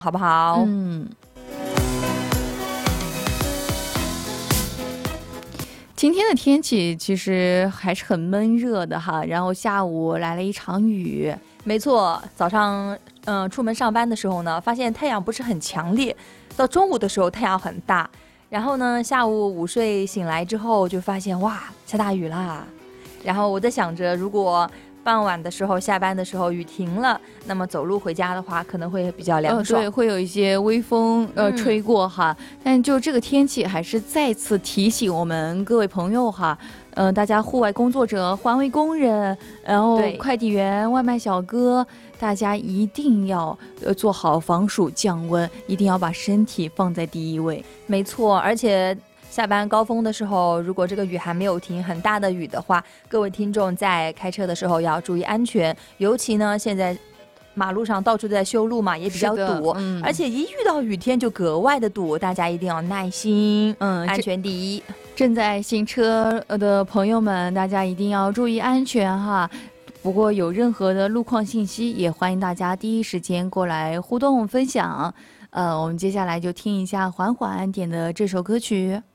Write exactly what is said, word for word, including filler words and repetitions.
好不好？ 嗯。今天的天气其实还是很闷热的哈，然后下午来了一场雨。 没错，早上嗯、呃、出门上班的时候呢，发现太阳不是很强烈，到中午的时候太阳很大，然后呢下午午睡醒来之后就发现哇下大雨啦，然后我在想着如果傍晚的时候下班的时候雨停了，那么走路回家的话可能会比较凉爽、 呃、对，会有一些微风呃吹过哈、嗯、但就这个天气还是再次提醒我们各位朋友哈，呃，大家户外工作者、环卫工人，然后快递员、外卖小哥，大家一定要呃做好防暑降温，一定要把身体放在第一位。 没错，而且下班高峰的时候，如果这个雨还没有停，很大的雨的话，各位听众在开车的时候要注意安全，尤其呢现在马路上到处在修路嘛，也比较堵、嗯、而且一遇到雨天就格外的堵，大家一定要耐心，嗯，安全第一。 正在行车的朋友们，大家一定要注意安全哈。不过有任何的路况信息，也欢迎大家第一时间过来互动分享。呃，我们接下来就听一下缓缓点的这首歌曲。